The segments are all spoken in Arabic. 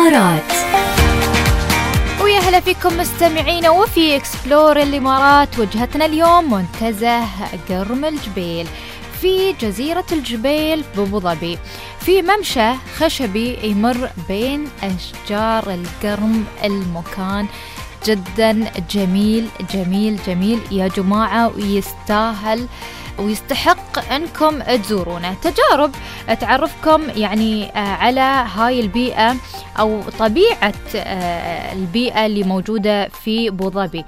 الإمارات. ويا هلا فيكم مستمعينا وفي إكسبلور الإمارات. وجهتنا اليوم منتزه قرم الجبيل في جزيرة الجبيل بأبو ظبي، في ممشى خشبي يمر بين أشجار القرم. المكان جدا جميل جميل جميل يا جماعة، ويستاهل ويستحق أنكم تزورونه. تجارب تعرفكم يعني على هاي البيئة أو طبيعة البيئة اللي موجودة في أبو ظبي.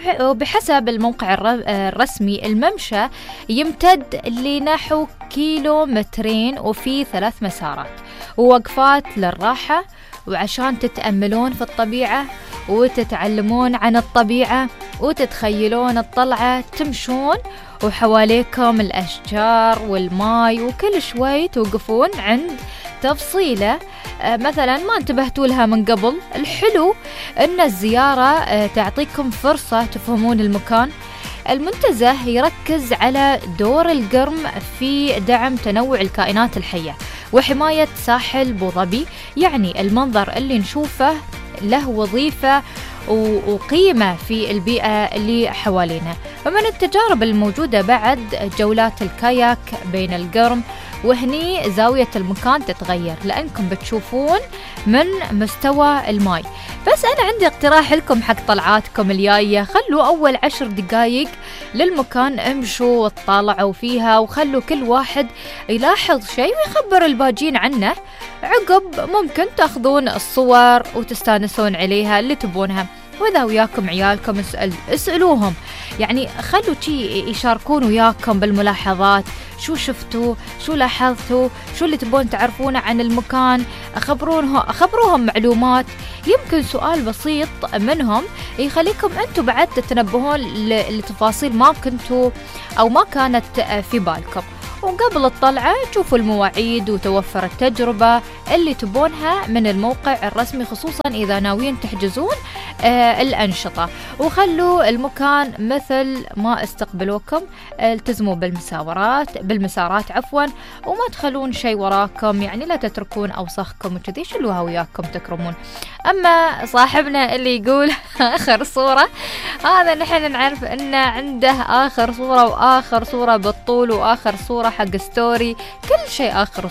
وبحسب الموقع الرسمي الممشى يمتد لنحو 2 كيلومترين وفي 3 مسارات ووقفات للراحة، وعشان تتأملون في الطبيعة وتتعلمون عن الطبيعة وتتخيلون الطلعة، تمشون وحواليكم الأشجار والماء، وكل شوي توقفون عند تفصيلة مثلا ما انتبهتوا لها من قبل. الحلو أن الزيارة تعطيكم فرصة تفهمون المكان. المنتزه يركز على دور القرم في دعم تنوع الكائنات الحية وحماية ساحل أبو ظبي. يعني المنظر اللي نشوفه له وظيفة وقيمة في البيئة اللي حوالينا. ومن التجارب الموجودة بعد جولات الكاياك بين القرم، وهني زاوية المكان تتغير لأنكم بتشوفون من مستوى الماء. بس أنا عندي اقتراح لكم حق طلعاتكم الجاية، خلوا أول 10 دقايق للمكان امشوا وتطالعوا فيها، وخلوا كل واحد يلاحظ شيء ويخبر الباجين عنه. عقب ممكن تاخذون الصور وتستانسون عليها اللي تبونها. وإذا وياكم عيالكم اسألوهم، يعني خلوا شي يشاركون وياكم بالملاحظات، شو شفتوا، شو لاحظتوا، شو اللي تبون تعرفونه عن المكان. خبروهم معلومات. يمكن سؤال بسيط منهم يخليكم أنتوا بعد تتنبهون لتفاصيل ما كنتوا أو ما كانت في بالكم. وقبل الطلعة تشوفوا المواعيد وتوفر التجربة اللي تبونها من الموقع الرسمي، خصوصا إذا ناويين تحجزون الأنشطة. وخلوا المكان مثل ما استقبلوكم، التزموا بالمسارات وما تخلون شيء وراكم، يعني لا تتركون أوساخكم وكذي، شلوها وياكم تكرمون. أما صاحبنا اللي يقول آخر صورة، هذا نحن نعرف أنه عنده آخر صورة وآخر صورة بالطول وآخر صورة حق ستوري، كل شيء آخر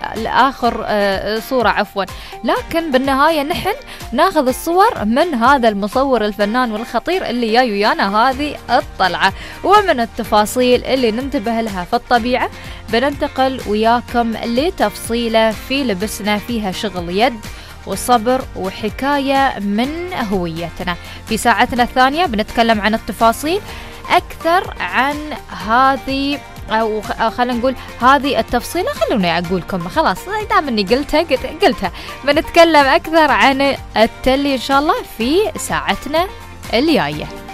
صورة عفوا. لكن بالنهاية نحن ناخذ الصور من هذا المصور الفنان والخطير اللي جاي ويانا هذه الطلعة. ومن التفاصيل اللي ننتبه لها في الطبيعة بننتقل وياكم لتفصيلة في لبسنا فيها شغل يد وصبر وحكاية من هويتنا. في ساعتنا الثانية بنتكلم عن التفاصيل أكثر عن هذه، أو خلينا نقول هذه التفصيلة. خلوني أقولكم خلاص دام أني قلتها. بنتكلم أكثر عن التلي إن شاء الله في ساعتنا الجاية.